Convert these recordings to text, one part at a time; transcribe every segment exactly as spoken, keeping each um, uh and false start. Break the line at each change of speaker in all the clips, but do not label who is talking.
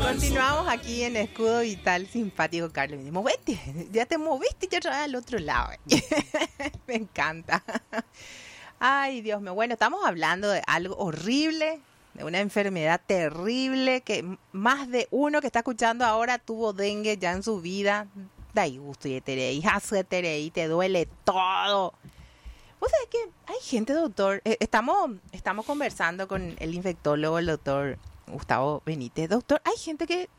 Continuamos aquí en Escudo Vital Simpático, Carlos. Me movete, ya te moviste y otra vez al otro lado. Me encanta. Ay, Dios mío. Bueno, estamos hablando de algo horrible, de una enfermedad terrible, que más de uno que está escuchando ahora tuvo dengue ya en su vida. Da gusto y te te duele todo. Vos sabés que hay gente, doctor, eh, estamos, estamos conversando con el infectólogo, el doctor Gustavo Benítez. Doctor, hay gente que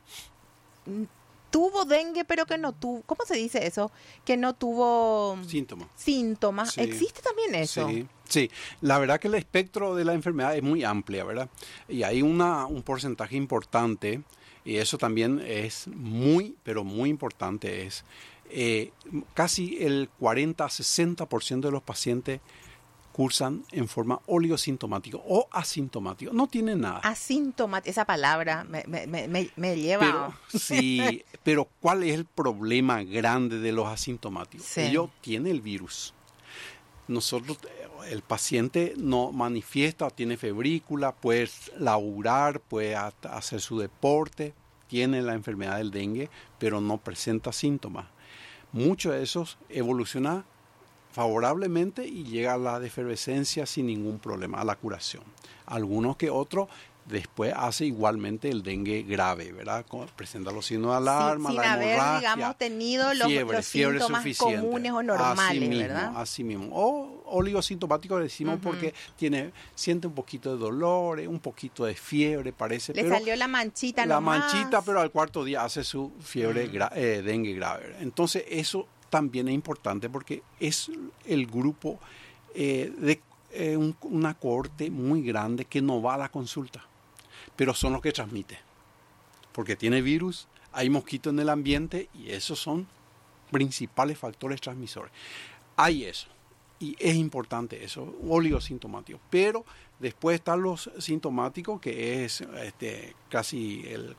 tuvo dengue, pero que no tuvo, ¿cómo se dice eso? Que no tuvo
síntomas.
Síntomas.
Sí.
¿Existe también eso?
Sí, sí. La verdad que el espectro de la enfermedad es muy amplia, ¿verdad? Y hay una, un porcentaje importante, y eso también es muy, pero muy importante, es eh, casi el cuarenta a sesenta por ciento de los pacientes cursan en forma oligosintomática o asintomática. No tienen nada.
Asintomática, esa palabra me, me, me, me lleva.
Pero, sí, pero ¿cuál es el problema grande de los asintomáticos?
Sí.
Ellos tienen el virus. Nosotros, el paciente no manifiesta, tiene febrícula, puede laburar, puede hacer su deporte, tiene la enfermedad del dengue, pero no presenta síntomas. Muchos de esos evolucionan favorablemente y llega a la defervescencia sin ningún problema, a la curación. Algunos que otros después hace igualmente el dengue grave, ¿verdad? Presenta los signos de alarma,
sin, sin
la
haber,
hemorragia,
digamos, tenido los,
fiebre,
los
fiebre
síntomas
suficiente.
comunes o normales,
así mismo,
¿verdad?
Así mismo. O oligosintomático decimos uh-huh. porque tiene, siente un poquito de dolor, un poquito de fiebre, parece.
Le
pero
salió la manchita
La
nomás.
manchita, pero al cuarto día hace su fiebre uh-huh. gra- eh, dengue grave. Entonces eso también es importante porque es el grupo eh, de eh, un, una cohorte muy grande que no va a la consulta, pero son los que transmiten, porque tiene virus, hay mosquitos en el ambiente y esos son principales factores transmisores. Hay eso, y es importante eso, oligosintomáticos, pero después están los sintomáticos, que es este, casi el,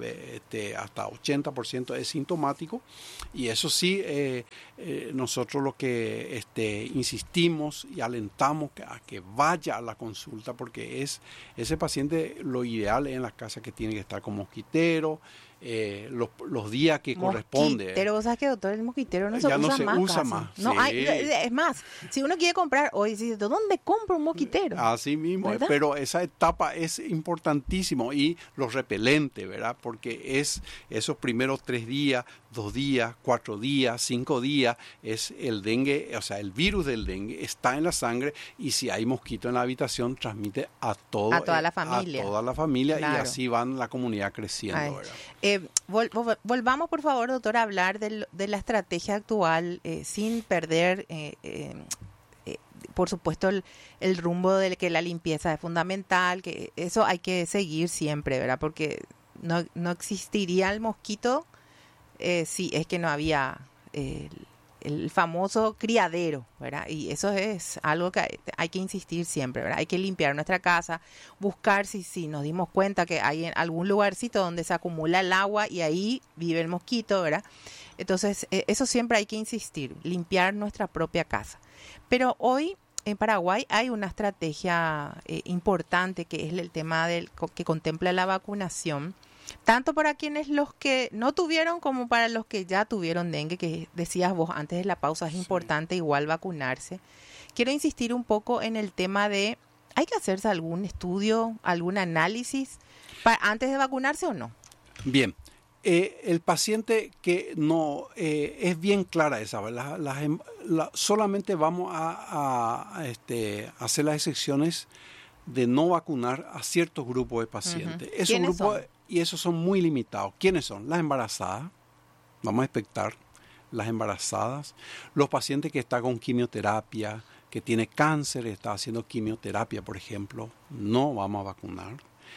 este, hasta ochenta por ciento es sintomático, y eso sí, eh, eh, nosotros lo que este, insistimos y alentamos a que vaya a la consulta, porque es ese paciente lo ideal es en la casa que tiene que estar con mosquitero, Eh, los, los días que corresponde.
Mosquitero, ¿vos sabes qué, doctor? El mosquitero no se
ya
usa
no se
más.
usa
casi.
más.
No,
sí.
hay, es más, si uno quiere comprar hoy, dice, ¿dónde compro un mosquitero?
Así mismo,
¿verdad?
Pero esa etapa es importantísimo, y los repelentes, ¿verdad? Porque es esos primeros tres días, dos días, cuatro días, cinco días, es el dengue, o sea, el virus del dengue está en la sangre, y si hay mosquito en la habitación transmite a todo,
a toda la familia.
A toda la familia,
claro.
Y así van la comunidad creciendo, ¿verdad?
Eh, vol, vol, volvamos, por favor, doctor, a hablar de, de la estrategia actual, eh, sin perder, eh, eh, eh, por supuesto, el, el rumbo de que la limpieza es fundamental, que eso hay que seguir siempre, ¿verdad? Porque no, no existiría el mosquito eh, si es que no había eh, el, el famoso criadero, ¿verdad? Y eso es algo que hay, hay que insistir siempre, ¿verdad? Hay que limpiar nuestra casa, buscar si, si nos dimos cuenta que hay en algún lugarcito donde se acumula el agua y ahí vive el mosquito, ¿verdad? Entonces, eh, eso siempre hay que insistir, limpiar nuestra propia casa. Pero hoy en Paraguay hay una estrategia eh, importante, que es el tema del que contempla la vacunación, tanto para quienes los que no tuvieron como para los que ya tuvieron dengue, que decías vos antes de la pausa, es sí. importante igual vacunarse. Quiero insistir un poco en el tema de, ¿hay que hacerse algún estudio, algún análisis para, antes de vacunarse o no?
Bien, eh, el paciente que no, eh, es bien clara esa, la, la, la, solamente vamos a, a, a este, hacer las excepciones de no vacunar a ciertos grupos de pacientes.
Uh-huh.
Esos grupos
son?
Y esos son muy limitados. ¿Quiénes son? Las embarazadas, vamos a expectar, las embarazadas, los pacientes que están con quimioterapia, que tiene cáncer, está haciendo quimioterapia, por ejemplo, no vamos a vacunar.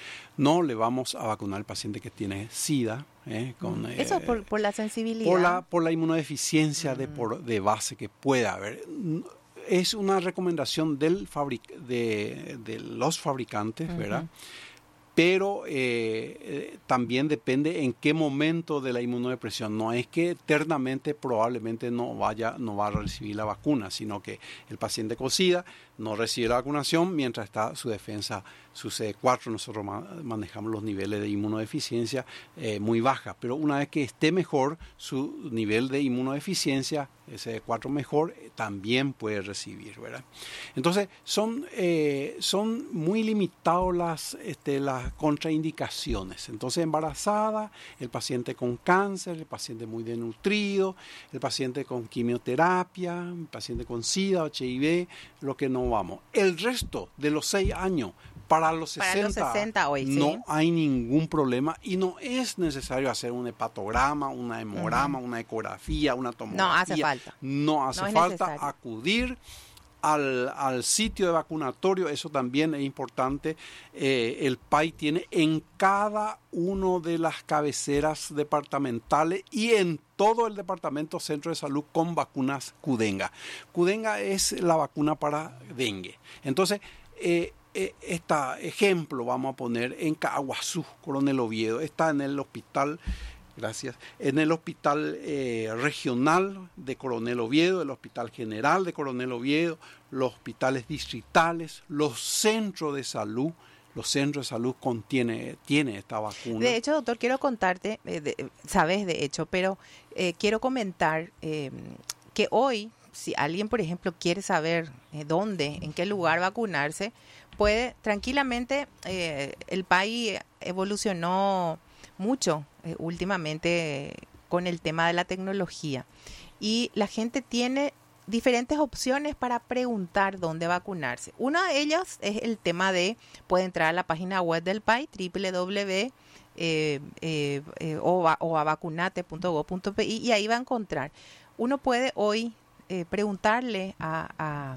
No le vamos a vacunar al paciente que tiene SIDA. Eh, con,
Eso
eh,
por, por la sensibilidad.
Por la, por la inmunodeficiencia uh-huh. de, por, de base que pueda haber. Es una recomendación del fabric- de, de los fabricantes, uh-huh. ¿verdad? Pero eh, eh, también depende en qué momento de la inmunodepresión. No es que eternamente probablemente no vaya, no va a recibir la vacuna, sino que el paciente con SIDA no recibe la vacunación mientras está su defensa, su C D cuatro, nosotros ma- manejamos los niveles de inmunodeficiencia eh, muy baja, pero una vez que esté mejor su nivel de inmunodeficiencia, C D cuatro mejor, eh, también puede recibir, ¿verdad? Entonces, son, eh, son muy limitadas las, este, las contraindicaciones. Entonces, embarazada, el paciente con cáncer, el paciente muy desnutrido, el paciente con quimioterapia, el paciente con SIDA, H I V, lo que no vamos. El resto de los seis años, para los sesenta,
Para los sesenta hoy,
no
sí.
hay ningún problema y no es necesario hacer un hepatograma, una hemograma, uh-huh. una ecografía, una tomografía.
No hace falta.
No hace
no es
falta
necesario.
acudir al, al sitio de vacunatorio, eso también es importante. Eh, el P A I tiene en cada uno de las cabeceras departamentales y en todo el departamento centro de salud con vacunas Qdenga. Qdenga es la vacuna para dengue. Entonces, eh, este ejemplo vamos a poner en Caaguazú, Coronel Oviedo, está en el hospital, gracias, en el hospital eh, regional de Coronel Oviedo, el hospital general de Coronel Oviedo, los hospitales distritales, los centros de salud. Los centros de salud contiene tiene esta vacuna.
De hecho, doctor, quiero contarte, eh, de, sabes de hecho, pero eh, quiero comentar eh, que hoy, si alguien, por ejemplo, quiere saber eh, dónde, en qué lugar vacunarse, puede tranquilamente, eh, el país evolucionó mucho eh, últimamente con el tema de la tecnología y la gente tiene diferentes opciones para preguntar dónde vacunarse. Una de ellas es el tema de, puede entrar a la página web del P A I, doble u doble u doble u punto eh, eh, eh, o a vacunate punto gob punto pe i, y ahí va a encontrar. Uno puede hoy eh, preguntarle a, a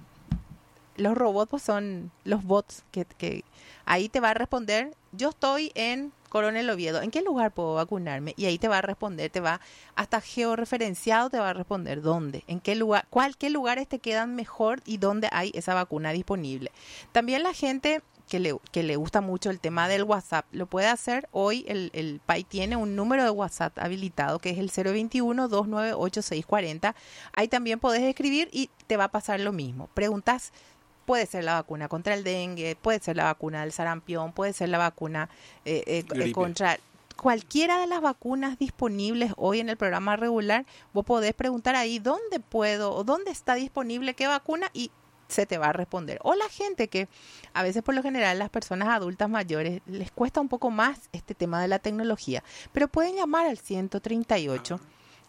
los robots, pues son los bots que, que ahí te va a responder, yo estoy en Coronel Oviedo, ¿en qué lugar puedo vacunarme? Y ahí te va a responder, te va hasta georreferenciado, te va a responder dónde, en qué lugar, cuál, qué lugares te quedan mejor y dónde hay esa vacuna disponible. También la gente que le, que le gusta mucho el tema del WhatsApp, lo puede hacer. Hoy el, el P A I tiene un número de WhatsApp habilitado que es el cero veintiuno, dos nueve ocho, seis cuarenta. Ahí también podés escribir y te va a pasar lo mismo. Preguntas. Puede ser la vacuna contra el dengue, puede ser la vacuna del sarampión, puede ser la vacuna eh, eh, contra cualquiera de las vacunas disponibles hoy en el programa regular. Vos podés preguntar ahí dónde puedo o dónde está disponible qué vacuna y se te va a responder. O la gente que a veces por lo general las personas adultas mayores les cuesta un poco más este tema de la tecnología, pero pueden llamar al ciento treinta y ocho.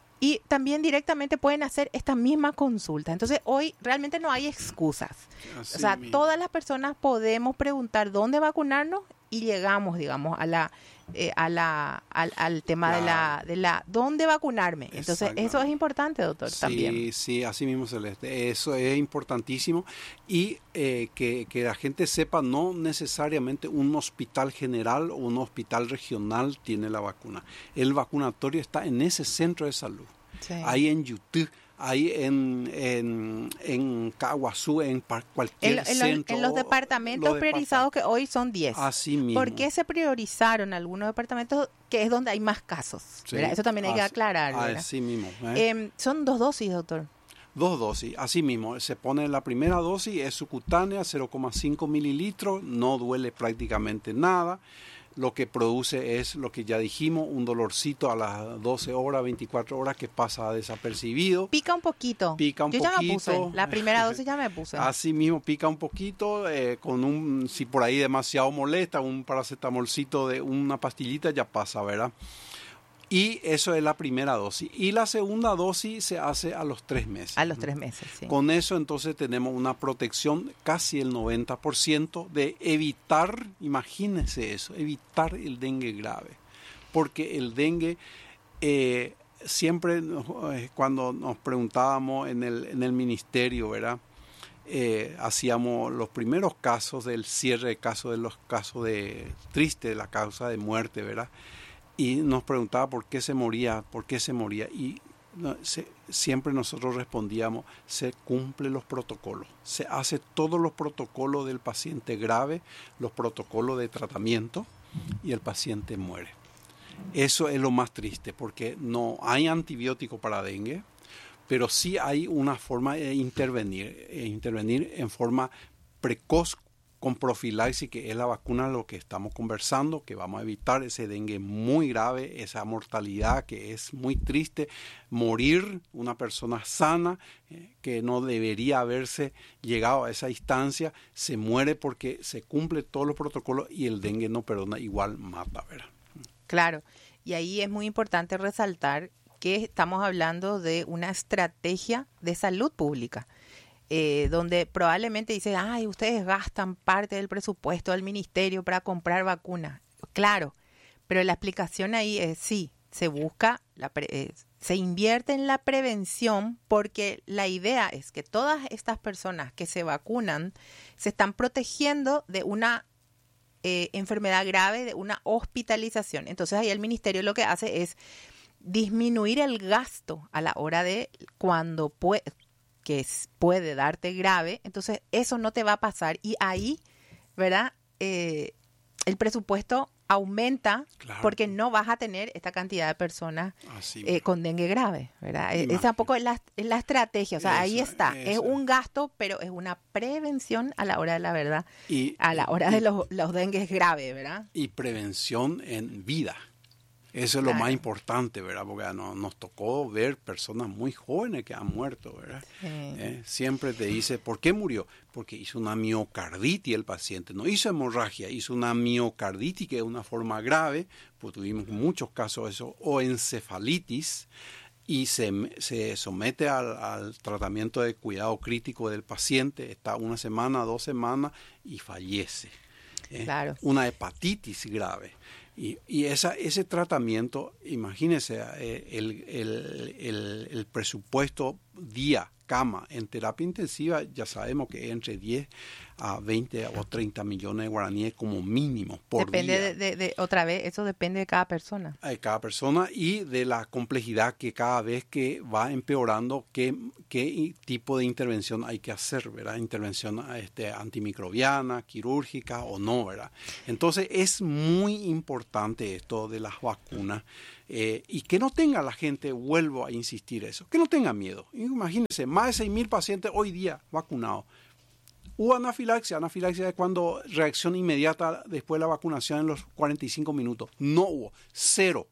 Y también directamente pueden hacer esta misma consulta. Entonces, hoy realmente no hay excusas. Así o sea, mismo. Todas las personas podemos preguntar dónde vacunarnos y llegamos, digamos, a la, eh, a la, al, al tema claro. de la, de la, dónde vacunarme. Entonces, eso es importante, doctor,
sí,
también.
Sí, sí, así mismo, Celeste. Eso es importantísimo. Y eh, que, que la gente sepa, no necesariamente un hospital general o un hospital regional tiene la vacuna. El vacunatorio está en ese centro de salud. Sí. Ahí en YouTube, ahí en, en, en Caaguazú, en cualquier
en, en
centro.
Los, en los departamentos los priorizados depart- que hoy son diez.
Así mismo.
¿Por qué se priorizaron algunos departamentos que es donde hay más casos? Sí. Eso también hay así, que aclarar. ¿verdad?
Así mismo. ¿eh?
Eh, son dos dosis, doctor.
Dos dosis, así mismo. Se pone la primera dosis, es subcutánea, cero coma cinco mililitros, no duele prácticamente nada. Lo que produce es lo que ya dijimos, un dolorcito a las doce horas, veinticuatro horas que pasa desapercibido.
Pica un poquito.
Pica un
Yo
poquito.
Ya me puse. La primera dosis ya me puse.
Así mismo pica un poquito, eh, con un, si por ahí demasiado molesta, un paracetamolcito de una pastillita ya pasa, ¿verdad? Y eso es la primera dosis. Y la segunda dosis se hace a los tres meses.
A los tres meses, sí.
Con eso entonces tenemos una protección casi el noventa por ciento de evitar, imagínense eso, evitar el dengue grave. Porque el dengue, eh, siempre eh, cuando nos preguntábamos en el, en el ministerio, ¿verdad? Eh, hacíamos los primeros casos del cierre de casos, de los casos de triste, de la causa de muerte, ¿verdad? Y nos preguntaba por qué se moría, por qué se moría. Y no, se, siempre nosotros respondíamos, se cumplen los protocolos. Se hace todos los protocolos del paciente grave, los protocolos de tratamiento, y el paciente muere. Eso es lo más triste, porque no hay antibiótico para dengue, pero sí hay una forma de intervenir, eh, intervenir en forma precoz con profilaxis, que es la vacuna lo que estamos conversando, que vamos a evitar ese dengue muy grave, esa mortalidad que es muy triste, morir una persona sana, eh, que no debería haberse llegado a esa instancia, se muere porque se cumple todos los protocolos y el dengue no perdona, igual mata, ¿verdad?
Claro, y ahí es muy importante resaltar que estamos hablando de una estrategia de salud pública. Eh, donde probablemente dicen, ay, ustedes gastan parte del presupuesto del ministerio para comprar vacunas. Claro, pero la explicación ahí es sí, se busca, la pre- eh, se invierte en la prevención porque la idea es que todas estas personas que se vacunan se están protegiendo de una eh, enfermedad grave, de una hospitalización. Entonces ahí el ministerio lo que hace es disminuir el gasto a la hora de cuando puede que puede darte grave, entonces eso no te va a pasar y ahí, ¿verdad? Eh, el presupuesto aumenta claro. porque no vas a tener esta cantidad de personas eh, con dengue grave, ¿verdad? Imagínate. Esa poco es la, es la estrategia, o sea, esa, ahí está, esa. Es un gasto, pero es una prevención a la hora de la verdad, y, a la hora y, de los, los dengues graves, ¿verdad?
Y prevención en vida. Eso es claro. lo más importante, ¿verdad? Porque no, nos tocó ver personas muy jóvenes que han muerto, ¿verdad? Sí. Eh, siempre te dice, ¿por qué murió? Porque hizo una miocarditis el paciente. No hizo hemorragia, hizo una miocarditis, que es una forma grave, pues tuvimos muchos casos de eso, o encefalitis, y se, se somete al, al tratamiento de cuidado crítico del paciente, está una semana, dos semanas, y fallece. Eh, claro. Una hepatitis grave. Y, y esa, ese tratamiento, imagínense, eh, el, el, el, el presupuesto día, cama, en terapia intensiva, ya sabemos que entre diez a veinte o treinta millones de guaraníes como mínimo por
depende
día.
Depende de, de, de, otra vez, eso depende de cada persona.
De cada persona y de la complejidad que cada vez que va empeorando, qué, qué tipo de intervención hay que hacer, ¿verdad? Intervención este, antimicrobiana, quirúrgica o no, ¿verdad? Entonces es muy importante esto de las vacunas. Eh, y que no tenga la gente, vuelvo a insistir eso, que no tenga miedo. Imagínense, más de seis mil pacientes hoy día vacunados. Hubo anafilaxia, anafilaxia es cuando reacción inmediata después de la vacunación en los cuarenta y cinco minutos. No hubo, cero,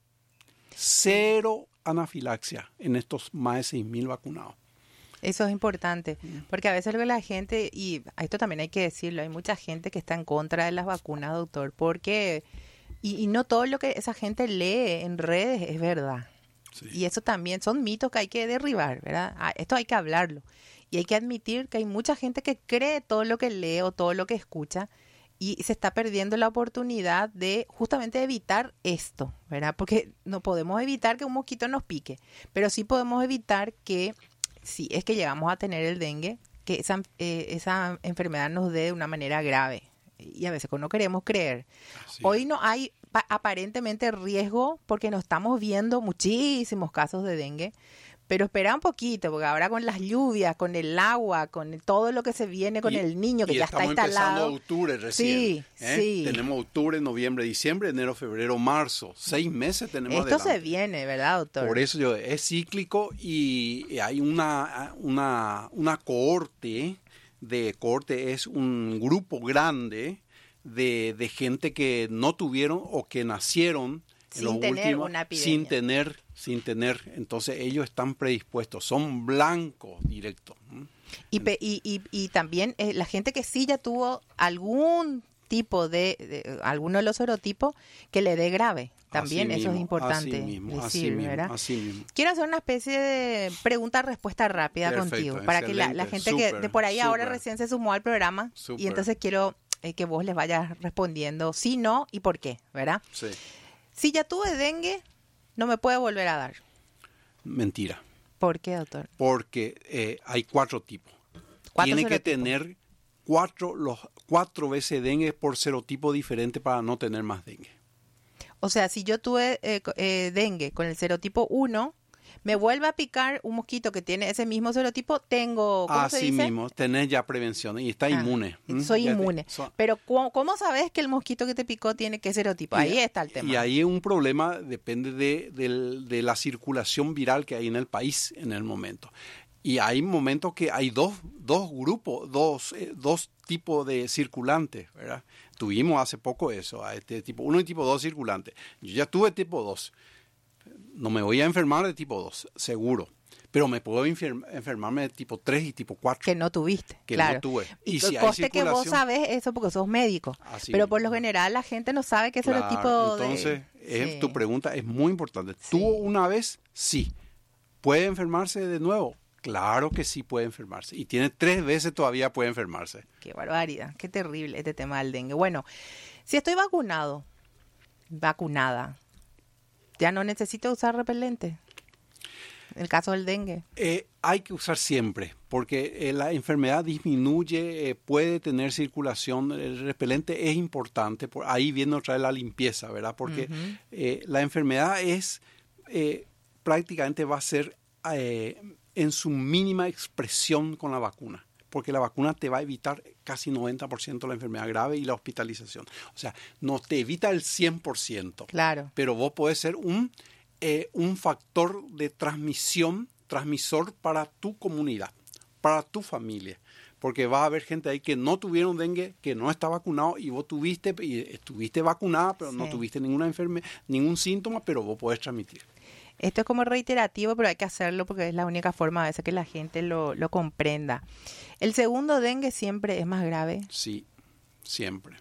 cero anafilaxia en estos más de seis mil vacunados.
Eso es importante, porque a veces lo que la gente, y esto también hay que decirlo, hay mucha gente que está en contra de las vacunas, doctor, porque... Y, y no todo lo que esa gente lee en redes es verdad. Sí. Y eso también son mitos que hay que derribar, ¿verdad? Ah, esto hay que hablarlo. Y hay que admitir que hay mucha gente que cree todo lo que lee o todo lo que escucha y se está perdiendo la oportunidad de justamente evitar esto, ¿verdad? Porque no podemos evitar que un mosquito nos pique, pero sí podemos evitar que, si es que llegamos a tener el dengue, que esa, eh, esa enfermedad nos dé de una manera grave. Y a veces no queremos creer. Así Hoy es. No hay pa- aparentemente riesgo porque no estamos viendo muchísimos casos de dengue, pero espera un poquito, porque ahora con las lluvias, con el agua, con todo lo que se viene con y, el niño que ya está instalado.
Estamos empezando octubre recién.
Sí,
¿eh?
sí.
Tenemos octubre, noviembre, diciembre, enero, febrero, marzo. Seis meses tenemos
Esto
adelante.
Se viene, ¿verdad, doctor?
Por eso yo, es cíclico y hay una, una, una cohorte... de corte es un grupo grande de, de gente que no tuvieron o que nacieron
sin
en los
tener
últimos,
una epidemia.
sin tener sin tener entonces ellos están predispuestos, son blancos directos.
Y, pe, y, y, y también eh, la gente que sí ya tuvo algún tipo de, de alguno de los serotipos que le dé grave. También así eso
mismo,
es importante
así mismo,
decir,
así mismo,
¿verdad?
Así mismo.
Quiero hacer una especie de pregunta-respuesta rápida
Perfecto,
contigo, para que la, la gente super, que de por ahí super, ahora recién se sumó al programa, super. Y entonces quiero eh, que vos les vayas respondiendo sí, no y por qué, ¿verdad?
Sí.
Si ya tuve dengue, no me puede volver a dar.
Mentira.
¿Por qué, doctor?
Porque eh, hay cuatro tipos.
¿Cuatro
Tiene que tener cuatro, los, cuatro veces dengue por serotipo diferente para no tener más dengue.
O sea, si yo tuve eh, eh, dengue con el serotipo uno, me vuelve a picar un mosquito que tiene ese mismo serotipo, tengo, ¿cómo
Así
se dice?
mismo, tenés ya prevención y está ah, inmune.
Soy
ya
inmune.
te, so,
Pero ¿cómo, ¿cómo sabes que el mosquito que te picó tiene qué serotipo? Ahí
y,
está el tema.
Y ahí un problema depende de, de, de la circulación viral que hay en el país en el momento. Y hay momentos que hay dos, dos grupos, dos, eh, dos tipos de circulantes, ¿verdad? Tuvimos hace poco eso, a este tipo uno y tipo dos circulantes. Yo ya tuve tipo dos. No me voy a enfermar de tipo dos, seguro. Pero me puedo enfer- enfermarme de tipo tres y tipo cuatro.
Que no tuviste,
que
claro.
no tuve.
Y,
Y si hay
coste que vos
circulación-
sabés eso porque sos médico.
Así
Pero
mismo.
por lo general la gente no sabe que ese es el
Claro,
tipo
entonces,
de...
es-
Sí.
tu pregunta es muy importante.
Sí.
¿Tuvo una vez? Sí. ¿Puede enfermarse de nuevo? Claro que sí puede enfermarse. Y tiene tres veces todavía puede enfermarse.
Qué barbaridad, qué terrible este tema del dengue. Bueno, si estoy vacunado, vacunada, ya no necesito usar repelente. En el caso del dengue.
Eh, hay que usar siempre, porque eh, la enfermedad disminuye, eh, puede tener circulación. El repelente es importante. Por ahí viene otra vez la limpieza, ¿verdad? Porque
Ujú.
eh, la enfermedad es, eh, prácticamente va a ser eh, en su mínima expresión con la vacuna. Porque la vacuna te va a evitar casi noventa por ciento la enfermedad grave y la hospitalización. O sea, no te evita el cien por ciento.
Claro.
Pero vos podés ser un, eh, un factor de transmisión, transmisor para tu comunidad, para tu familia. Porque va a haber gente ahí que no tuvieron dengue, que no está vacunado y vos tuviste, y estuviste vacunada, pero
Sí.
no tuviste ninguna enferme, ningún síntoma, pero vos podés transmitir.
Esto es como reiterativo, pero hay que hacerlo porque es la única forma a veces que la gente lo, lo comprenda. El segundo dengue siempre es más grave.
Sí, siempre.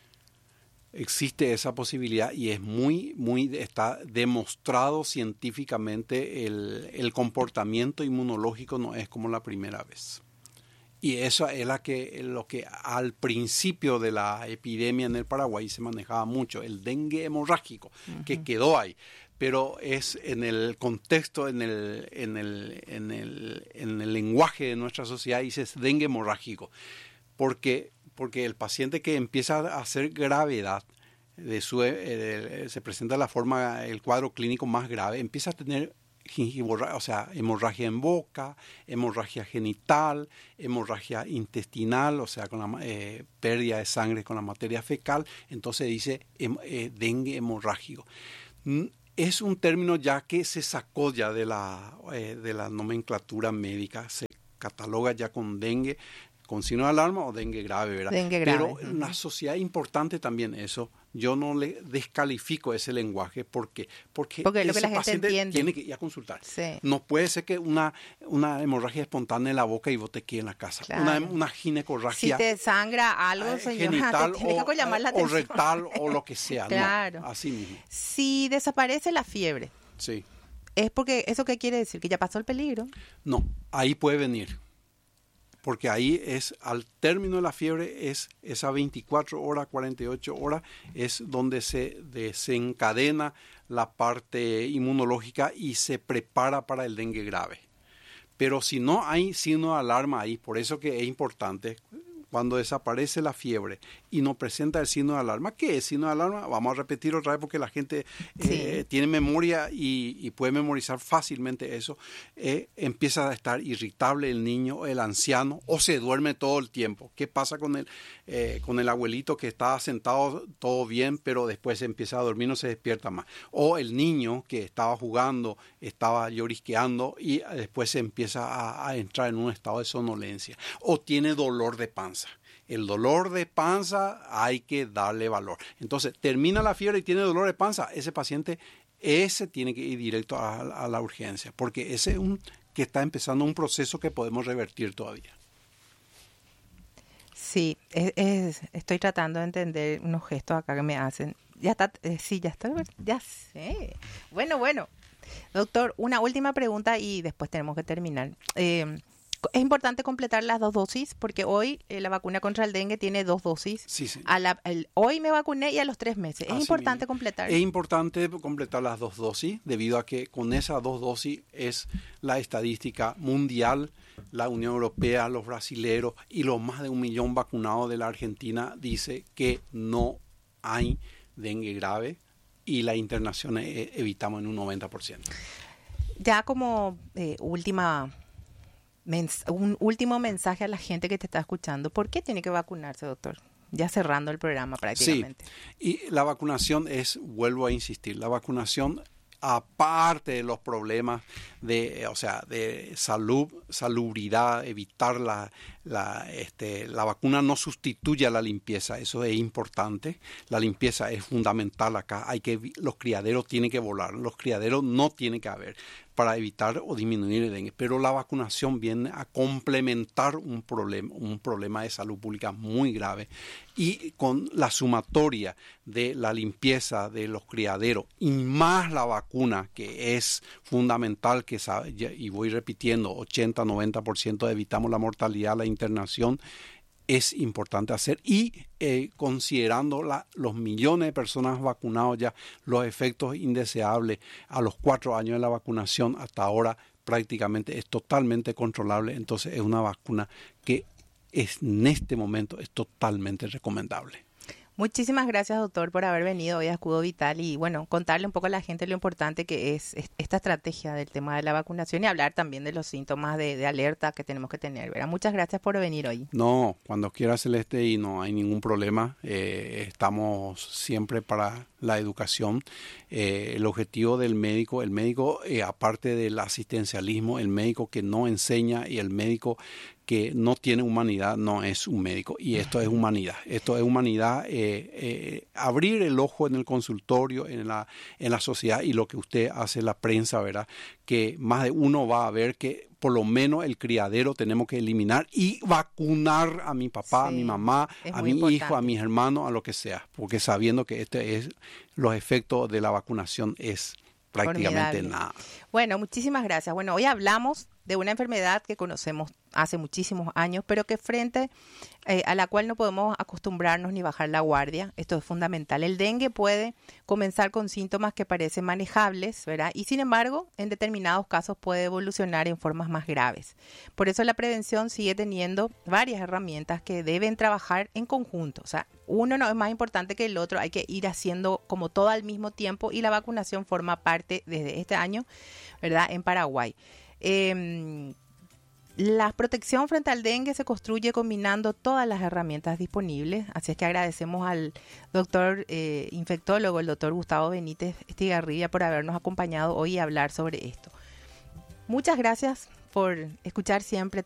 Existe esa posibilidad y es muy, muy, está demostrado científicamente el, el comportamiento inmunológico no es como la primera vez. Y eso es la que, lo que al principio de la epidemia en el Paraguay se manejaba mucho, el dengue hemorrágico, uh-huh. que quedó ahí. Pero es en el contexto, en el, en el, en el, en el lenguaje de nuestra sociedad, dices dengue hemorrágico. Porque, porque el paciente que empieza a hacer gravedad, de su, eh, se presenta la forma, el cuadro clínico más grave, empieza a tener gingivorragia, o sea, hemorragia en boca, hemorragia genital, hemorragia intestinal, o sea, con la eh, pérdida de sangre con la materia fecal. Entonces dice eh, dengue hemorrágico. Es un término ya que se sacó ya de la, eh, de la nomenclatura médica, se cataloga ya con dengue, con signo de alarma o dengue grave, ¿verdad?
Dengue grave.
Pero en una sociedad importante también eso, yo no le descalifico ese lenguaje, ¿por qué? Porque,
Porque es lo que
ese
la gente
paciente
entiende.
tiene que ir a consultar.
Sí.
No puede ser que una, una hemorragia espontánea en la boca y vos te quedes en la casa.
Claro.
Una, una ginecorragia.
Si te sangra algo,
eh,
señora,
genital
te tiene
o,
que llamar la
o
atención.
rectal o lo que sea.
Claro.
No, así mismo.
Si desaparece la fiebre,
Sí.
¿es porque eso qué quiere decir? ¿Que ya pasó el peligro?
No, ahí puede venir. Porque ahí es, al término de la fiebre, es esa veinticuatro horas, cuarenta y ocho horas, es donde se desencadena la parte inmunológica y se prepara para el dengue grave. Pero si no hay signo de alarma ahí, por eso que es importante, cuando desaparece la fiebre y no presenta el signo de alarma, ¿qué es signo de alarma? Vamos a repetir otra vez porque la gente eh, sí. tiene memoria y, y puede memorizar fácilmente eso. Eh, empieza a estar irritable el niño, el anciano, o se duerme todo el tiempo. ¿Qué pasa con el, eh, con el abuelito que está sentado todo bien, pero después empieza a dormir, no se despierta más? O el niño que estaba jugando, estaba llorisqueando y después se empieza a, a entrar en un estado de somnolencia. O tiene dolor de panza. El dolor de panza hay que darle valor. Entonces, termina la fiebre y tiene dolor de panza. Ese paciente, ese tiene que ir directo a, a la urgencia, porque ese es un que está empezando un proceso que podemos revertir todavía.
Sí, es, es, estoy tratando de entender unos gestos acá que me hacen. Ya está, eh, sí, ya está, ya sé. Bueno, bueno. Doctor, una última pregunta y después tenemos que terminar. Eh, Es importante completar las dos dosis porque hoy eh, la vacuna contra el dengue tiene dos dosis.
Sí, sí.
A la, el, hoy me vacuné y a los tres meses. Es
Así
importante
mismo.
completar.
Es importante completar las dos dosis debido a que con esas dos dosis es la estadística mundial. La Unión Europea, los brasileros y los más de un millón vacunados de la Argentina dice que no hay dengue grave y la internación eh, evitamos en un noventa por ciento.
Ya como eh, última... un último mensaje a la gente que te está escuchando. ¿Por qué tiene que vacunarse, doctor? Ya cerrando el programa prácticamente.
Sí, y la vacunación es, vuelvo a insistir, la vacunación aparte de los problemas de, o sea, de salud, salubridad, evitar la, la, este, la vacuna no sustituye a la limpieza, eso es importante. La limpieza es fundamental acá. Hay que, los criaderos tienen que volar, los criaderos no tienen que haber para evitar o disminuir el dengue. Pero la vacunación viene a complementar un problema, un problema de salud pública muy grave. Y con la sumatoria de la limpieza de los criaderos y más la vacuna, que es fundamental, que sabe, y voy repitiendo, ochenta a noventa por ciento evitamos la mortalidad, la internación, es importante hacer. Y eh, considerando la, los millones de personas vacunados ya, los efectos indeseables a los cuatro años de la vacunación hasta ahora prácticamente es totalmente controlable. Entonces es una vacuna que es, en este momento es totalmente recomendable.
Muchísimas gracias, doctor, por haber venido hoy a Escudo Vital y, bueno, contarle un poco a la gente lo importante que es esta estrategia del tema de la vacunación y hablar también de los síntomas de, de alerta que tenemos que tener, ¿verdad? Muchas gracias por venir hoy.
No, cuando quiera, Celeste, y no hay ningún problema. Eh, estamos siempre para la educación. Eh, el objetivo del médico, el médico, eh, aparte del asistencialismo, el médico que no enseña y el médico que no tiene humanidad no es un médico, y esto es humanidad, esto es humanidad, eh, eh, abrir el ojo en el consultorio, en la, en la sociedad, y lo que usted hace, la prensa, ¿verdad? Que más de uno va a ver que por lo menos el criadero tenemos que eliminar y vacunar a mi papá, sí, a mi mamá, a mi importante. hijo, a mis hermanos, a lo que sea, porque sabiendo que este es los efectos de la vacunación es prácticamente
Formidable.
nada.
Bueno, muchísimas gracias. Bueno, hoy hablamos de una enfermedad que conocemos hace muchísimos años, pero que frente eh, a la cual no podemos acostumbrarnos ni bajar la guardia. Esto es fundamental. El dengue puede comenzar con síntomas que parecen manejables, ¿verdad? Y sin embargo, en determinados casos puede evolucionar en formas más graves. Por eso la prevención sigue teniendo varias herramientas que deben trabajar en conjunto. O sea, uno no es más importante que el otro, hay que ir haciendo como todo al mismo tiempo, y la vacunación forma parte desde este año, ¿verdad? En Paraguay. Eh, la protección frente al dengue se construye combinando todas las herramientas disponibles, así es que agradecemos al doctor eh, infectólogo, el doctor Gustavo Benítez Estigarribia, por habernos acompañado hoy y hablar sobre esto. Muchas gracias por escuchar siempre